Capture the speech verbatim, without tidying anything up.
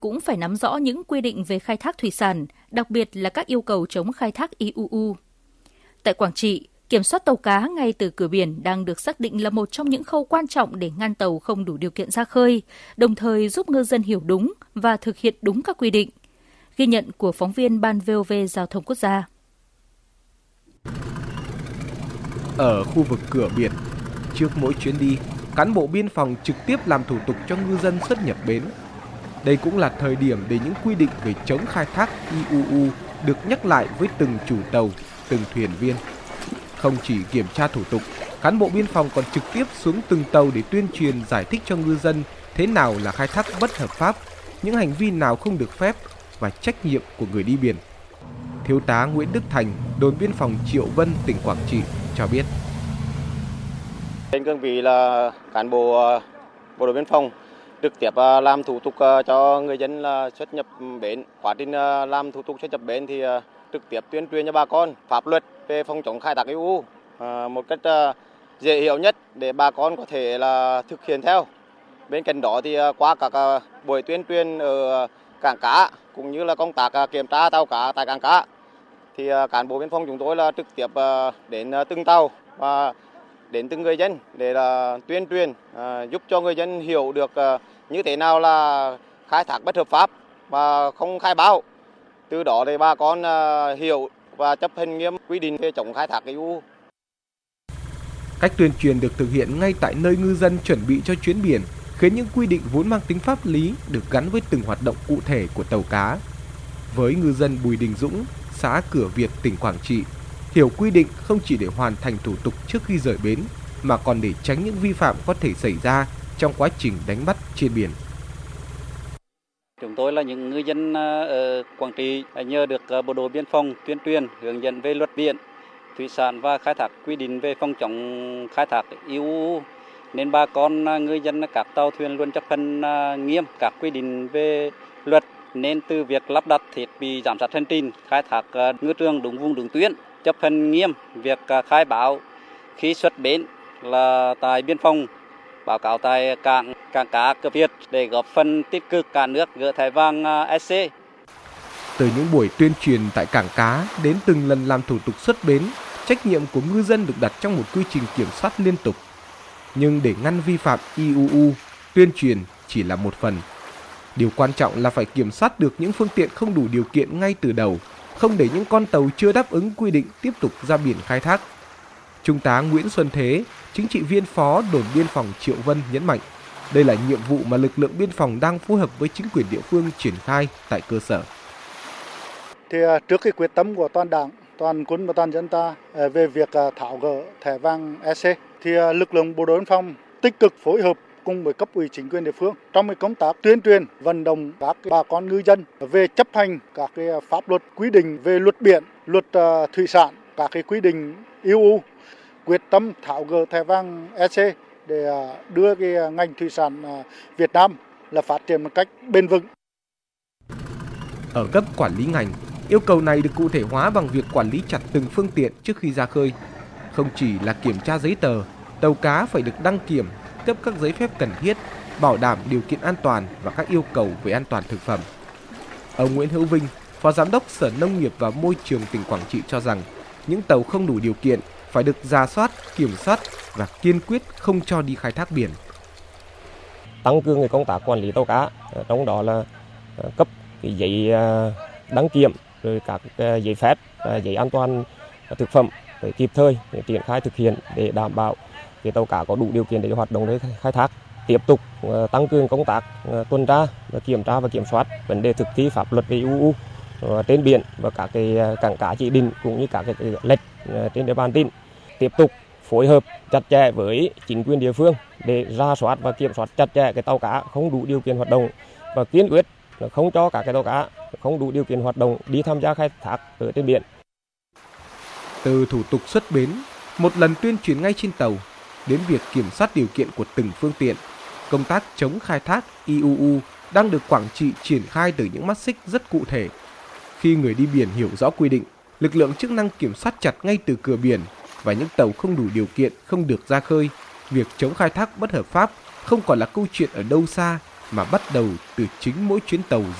cũng phải nắm rõ những quy định về khai thác thủy sản, đặc biệt là các yêu cầu chống khai thác i u u. Tại Quảng Trị, kiểm soát tàu cá ngay từ cửa biển đang được xác định là một trong những khâu quan trọng để ngăn tàu không đủ điều kiện ra khơi, đồng thời giúp ngư dân hiểu đúng và thực hiện đúng các quy định. Ghi nhận của phóng viên Ban vê o vê Giao thông Quốc gia. Ở khu vực cửa biển, trước mỗi chuyến đi, cán bộ biên phòng trực tiếp làm thủ tục cho ngư dân xuất nhập bến. Đây cũng là thời điểm để những quy định về chống khai thác i u u được nhắc lại với từng chủ tàu, từng thuyền viên. Không chỉ kiểm tra thủ tục, cán bộ biên phòng còn trực tiếp xuống từng tàu để tuyên truyền giải thích cho ngư dân thế nào là khai thác bất hợp pháp, những hành vi nào không được phép và trách nhiệm của người đi biển. Thiếu tá Nguyễn Đức Thành, đồn biên phòng Triệu Vân, tỉnh Quảng Trị cho biết. Trên cương vị là cán bộ bộ đội biên phòng trực tiếp làm thủ tục cho người dân là xuất nhập bến. Quá trình làm thủ tục xuất nhập bến thì trực tiếp tuyên truyền cho bà con pháp luật về phòng chống khai thác i u u một cách dễ hiểu nhất để bà con có thể là thực hiện theo. Bên cạnh đó thì qua các buổi tuyên truyền ở cảng cá cũng như là công tác kiểm tra tàu cá tại cảng cá thì cán bộ biên phòng chúng tôi là trực tiếp đến từng tàu và đến từng người dân để là tuyên truyền giúp cho người dân hiểu được như thế nào là khai thác bất hợp pháp và không khai báo. Từ đó để bà con hiểu và chấp hành nghiêm quy định về chống khai thác i u u. Cách tuyên truyền được thực hiện ngay tại nơi ngư dân chuẩn bị cho chuyến biển, khiến những quy định vốn mang tính pháp lý được gắn với từng hoạt động cụ thể của tàu cá. Với ngư dân Bùi Đình Dũng, xã Cửa Việt, tỉnh Quảng Trị, hiểu quy định không chỉ để hoàn thành thủ tục trước khi rời bến, mà còn để tránh những vi phạm có thể xảy ra trong quá trình đánh bắt trên biển. Chúng tôi là những ngư dân ở Quảng Trị nhờ được bộ đội biên phòng tuyên truyền hướng dẫn về luật biển, thủy sản và khai thác quy định về phòng chống khai thác i u u, nên bà con ngư dân các tàu thuyền luôn chấp hành nghiêm các quy định về luật, nên từ việc lắp đặt thiết bị giám sát hành trình, khai thác ngư trường đúng vùng đúng tuyến, chấp hành nghiêm việc khai báo khi xuất bến là tại biên phòng, báo cáo tại cảng cảng cá Cửa Việt để góp phần tích cực cả nước gỡ thẻ vàng e xê. Từ những buổi tuyên truyền tại cảng cá đến từng lần làm thủ tục xuất bến, trách nhiệm của ngư dân được đặt trong một quy trình kiểm soát liên tục. Nhưng để ngăn vi phạm i u u, tuyên truyền chỉ là một phần. Điều quan trọng là phải kiểm soát được những phương tiện không đủ điều kiện ngay từ đầu, không để những con tàu chưa đáp ứng quy định tiếp tục ra biển khai thác. Trung tá Nguyễn Xuân Thế, chính trị viên phó đồn biên phòng Triệu Vân nhấn mạnh, đây là nhiệm vụ mà lực lượng biên phòng đang phối hợp với chính quyền địa phương triển khai tại cơ sở. Thì trước cái quyết tâm của toàn đảng, toàn quân và toàn dân ta về việc tháo gỡ thẻ vàng e xê, thì lực lượng bộ đội biên phòng tích cực phối hợp cùng với cấp ủy chính quyền địa phương trong cái công tác tuyên truyền, vận động các bà con ngư dân về chấp hành các cái pháp luật, quy định về luật biển, luật thủy sản, các cái quy định i u u, quyết tâm tháo gỡ thẻ vàng e xê để đưa cái ngành thủy sản Việt Nam là phát triển một cách bền vững. Ở cấp quản lý ngành, yêu cầu này được cụ thể hóa bằng việc quản lý chặt từng phương tiện trước khi ra khơi. Không chỉ là kiểm tra giấy tờ, tàu cá phải được đăng kiểm, cấp các giấy phép cần thiết, bảo đảm điều kiện an toàn và các yêu cầu về an toàn thực phẩm. Ông Nguyễn Hữu Vinh, Phó Giám đốc Sở Nông nghiệp và Môi trường tỉnh Quảng Trị cho rằng, những tàu không đủ điều kiện phải được rà soát, kiểm soát và kiên quyết không cho đi khai thác biển. Tăng cường công tác quản lý tàu cá, trong đó là cấp cái giấy đăng kiểm, rồi các giấy phép, giấy an toàn thực phẩm để kịp thời để triển khai thực hiện để đảm bảo cái tàu cá có đủ điều kiện để hoạt động để khai thác. Tiếp tục tăng cường công tác tuần tra và kiểm tra và kiểm soát vấn đề thực thi pháp luật về i u u trên biển và các cái cảng cá chỉ định cũng như các cái lệch trên địa bàn tỉnh. Tiếp tục phối hợp chặt chẽ với chính quyền địa phương để rà soát và kiểm soát chặt chẽ cái tàu cá không đủ điều kiện hoạt động và kiên quyết không cho các cái tàu cá không đủ điều kiện hoạt động đi tham gia khai thác ở trên biển. Từ thủ tục xuất bến, một lần tuyên truyền ngay trên tàu, đến việc kiểm soát điều kiện của từng phương tiện, công tác chống khai thác i u u đang được Quảng Trị triển khai từ những mắt xích rất cụ thể. Khi người đi biển hiểu rõ quy định, lực lượng chức năng kiểm soát chặt ngay từ cửa biển và những tàu không đủ điều kiện không được ra khơi. Việc chống khai thác bất hợp pháp không còn là câu chuyện ở đâu xa mà bắt đầu từ chính mỗi chuyến tàu